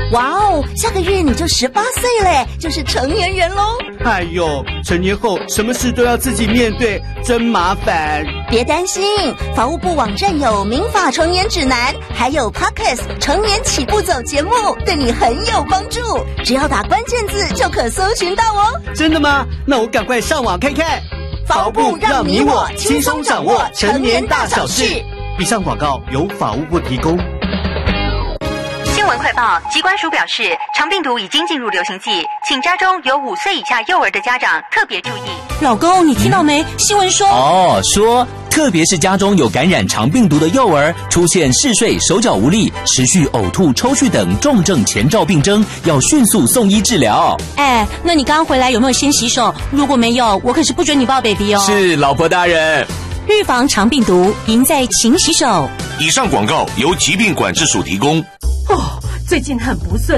哇哦，下个月你就18岁嘞，就是成年人咯。 哎呦，成年后什么事都要自己面对，真麻烦。 别担心，法务部网站有民法成年指南，还有 Podcast 成年起步走节目，对你很有帮助。只要打关键字就可搜寻到哦。 真的吗？那我赶快上网看看。 法务部让你我轻松掌握成年大小事。 以上广告由法务部提供。 新闻快报，疾管署表示，肠病毒已经进入流行季，请家中有5岁以下幼儿的家长特别注意。 老公，你听到没？新闻说特别是家中有感染肠病毒的幼儿，出现嗜睡、手脚无力、持续呕吐、抽搐等重症前兆病征，要迅速送医治疗。 哎，那你刚刚回来有没有先洗手？如果没有，我可是不准你抱 baby 哦。 是，老婆大人。 预防肠病毒，赢在勤洗手。 以上广告由疾病管制署提供。 最近很不顺。